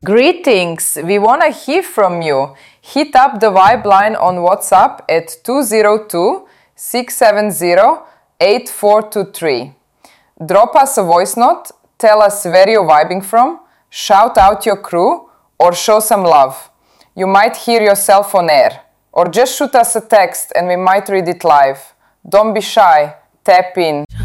Greetings! We want to hear from you. Hit up the Vibe line on WhatsApp at 202-670-8423. Drop us a voice note, tell us where you're vibing from, shout out your crew, or show some love. You might hear yourself on air. Or just shoot us a text and we might read it live. Don't be shy. Tap in.